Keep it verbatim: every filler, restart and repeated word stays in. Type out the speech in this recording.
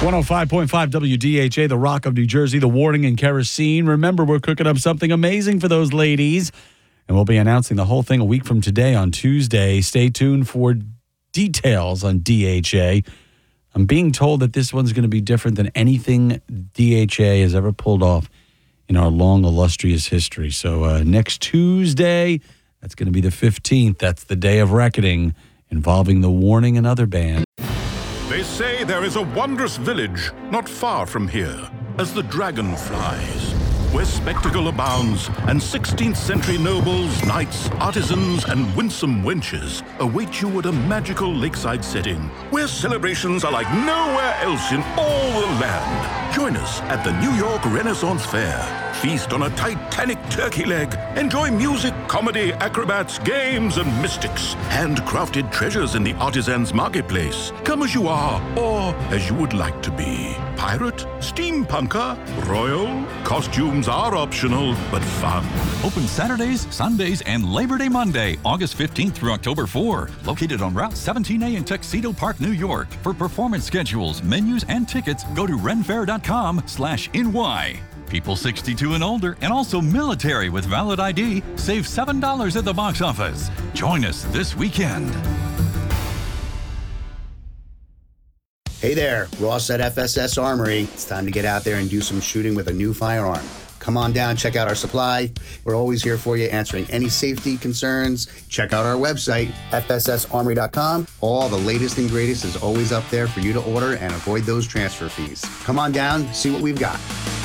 one oh five point five W D H A, the Rock of New Jersey, the Warning and Kerosene. Remember, we're cooking up something amazing for those ladies, and we'll be announcing the whole thing a week from today on Tuesday. Stay tuned for details on D H A. I'm being told that this one's going to be different than anything D H A has ever pulled off in our long, illustrious history. So uh, next Tuesday, that's going to be the fifteenth. That's the day of reckoning involving the Warning and other bands. They say there is a wondrous village not far from here, as the dragon flies, where spectacle abounds, and sixteenth century nobles, knights, artisans, and winsome wenches await you at a magical lakeside setting, where celebrations are like nowhere else in all the land. Join us at the New York Renaissance Fair. Feast on a titanic turkey leg. Enjoy music, comedy, acrobats, games, and mystics. Handcrafted treasures in the artisans' marketplace. Come as you are, or as you would like to be. Pirate, steampunker, royal. Costumes are optional, but fun. Open Saturdays, Sundays, and Labor Day Monday, August fifteenth through October fourth. Located on Route seventeen A in Tuxedo Park, New York. For performance schedules, menus, and tickets, go to renfair.com slash NY. People sixty-two and older, and also military with valid I D, save seven dollars at the box office. Join us this weekend. Hey there, Ross at F S S Armory. It's time to get out there and do some shooting with a new firearm. Come on down, check out our supply. We're always here for you, answering any safety concerns. Check out our website, F S S armory dot com. All the latest and greatest is always up there for you to order and avoid those transfer fees. Come on down, see what we've got.